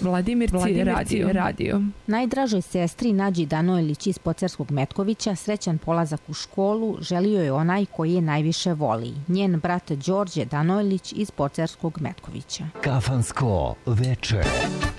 Vladimirci radio. Najdražoj sestri Nađi Danojlić iz Pocerskog Metkovića srećan polazak u školu želio je onaj koji je najviše voli, njen brat Đorđe Danojlić iz Pocerskog Metkovića. Kafansko veče.